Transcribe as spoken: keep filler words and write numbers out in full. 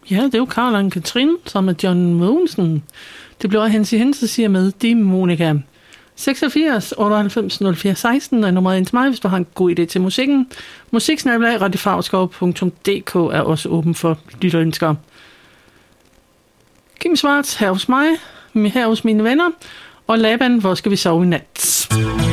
Ja, det er jo Karl og Katrin, som er John Mogensen. Det bliver Hansi Hense siger med, det er Monika. seksogfirs otteoghalvfems nul fire seksten er nummeret ind til mig, hvis du har en god idé til musikken. Musiksnabelag radiofarskov punktum d k er også åben for lytterønsker. Kim Schwartz her hos mig, her hos mine venner, og Laban, hvor skal vi sove i nat?